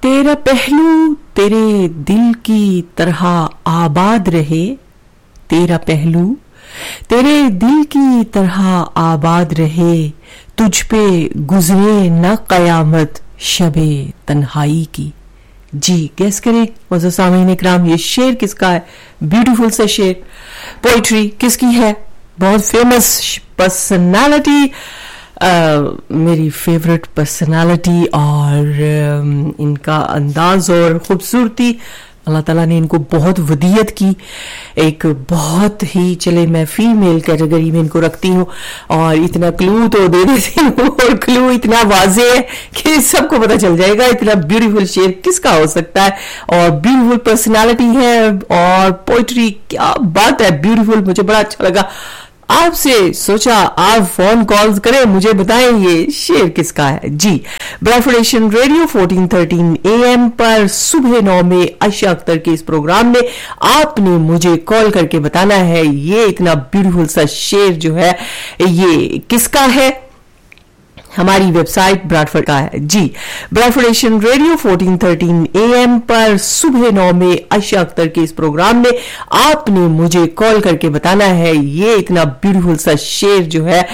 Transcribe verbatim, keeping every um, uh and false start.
तेरा पहलू तेरे दिल की तरह आबाद रहे, तेरा पहलू तेरे दिल की तरह आबाद रहे, तुझ पे गुजरे न कयामत शबे तन्हाई की। जी गैस करें वज़ो सामीन इकराम, ये शेर किसका है? ब्यूटीफुल सा शेर, पोइट्री किसकी है? बहुत फेमस पर्सनालिटी, मेरी फेवरेट पर्सनालिटी, और uh, इनका अंदाज और खूबसूरती, अल्लाह ताला ने इनको बहुत वदीयत की। एक बहुत ही, चले मैं फीमेल कैटेगरी में इनको रखती हूँ, और इतना क्लू तो दे देती हूँ, और क्लू इतना वाज़े है कि सबको पता चल जाएगा इतना ब्यूटीफुल शेर किसका हो सकता है। और ब्यूटीफुल पर्सनालिटी है और पोइट्री, क्या बात है, ब्यूटीफुल। मुझे बड़ा अच्छा लगा, आपसे सोचा आप फोन कॉल्स करें, मुझे बताएं ये शेर किसका है। जी Bradford Asian radio fourteen thirteen A M पर सुबह नौ में आयशा अख्तर के इस प्रोग्राम में आपने मुझे कॉल करके बताना है ये इतना ब्यूटीफुल सा शेर जो है ये किसका है। हमारी वेबसाइट ब्राडफोर्ड का है। जी Bradford Asian radio fourteen thirteen A M पर सुबह नौ में आयशा अख्तर के इस प्रोग्राम में आपने मुझे कॉल करके बताना है ये इतना ब्यूटीफुल सा शेर जो है